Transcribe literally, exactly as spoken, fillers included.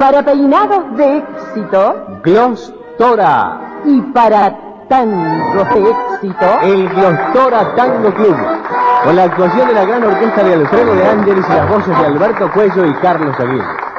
para peinados de éxito, Glostora. y para tangos de éxito, El Glostora Tango Club, con la actuación de la gran orquesta de Alfredo de Ángeles y las voces de Alberto Cuello y Carlos Aguirre.